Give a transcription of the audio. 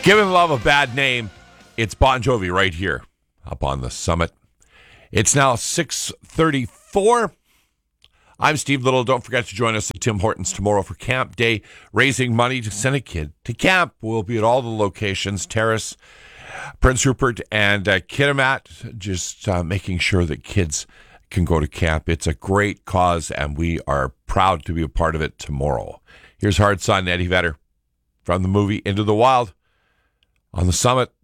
Giving love a bad name, it's Bon Jovi right here up on the summit. It's now 6:34. I'm Steve Little. Don't forget to join us at Tim Hortons tomorrow for Camp Day, raising money to send a kid to camp. We'll be at all the locations, Terrace, Prince Rupert, and Kitimat, just making sure that kids can go to camp. It's a great cause, and we are proud to be a part of it tomorrow. Here's Hard Sun, Eddie Vedder, from the movie Into the Wild on the summit.